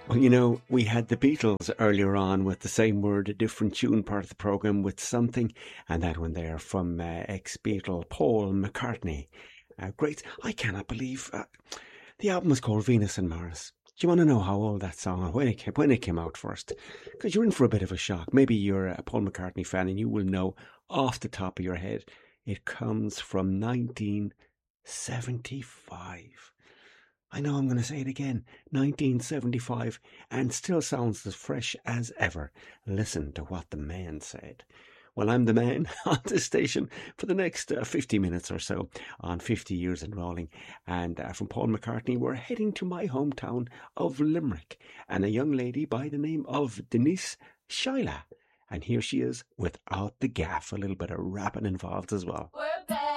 Well, you know, we had the Beatles earlier on with the same word, a different tune part of the programme with something, and that one there from ex-Beatle Paul McCartney. Great. I cannot believe the album was called Venus and Mars. Do you want to know how old that song and when it came out first? Because you're in for a bit of a shock. Maybe you're a Paul McCartney fan and you will know off the top of your head. It comes from 1975. I know I'm going to say it again, 1975, and still sounds as fresh as ever. Listen to what the man said. Well, I'm the man on this station for the next 50 minutes or so on 50 Years and Rolling. And from Paul McCartney, we're heading to my hometown of Limerick and a young lady by the name of Denise Shyla. And here she is without the gaff, a little bit of rapping involved as well. We're back.